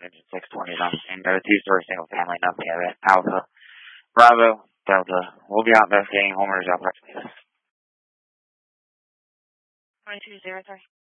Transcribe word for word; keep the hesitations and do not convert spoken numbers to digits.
engine six twenty something. Got a two-story single family, nothing of it. Alpha, Bravo, Delta. We'll be out investigating homeowners approximately. twenty-two zero three.